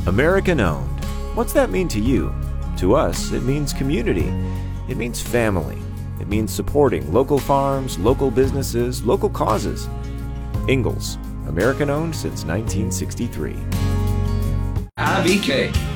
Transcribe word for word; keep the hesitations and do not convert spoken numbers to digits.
American owned. What's that mean to you? To us, it means community. It means family. It means supporting local farms, local businesses, local causes. Ingalls, American owned since nineteen sixty-three. I V K,